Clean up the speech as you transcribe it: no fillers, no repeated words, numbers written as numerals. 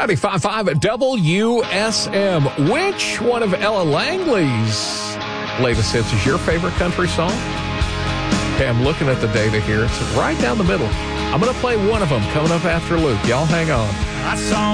95.5 at WSM. Which one of Ella Langley's latest hits is your favorite country song? Okay, I'm looking at the data here. It's right down the middle. I'm going to play one of them coming up after Luke. Y'all hang on. I saw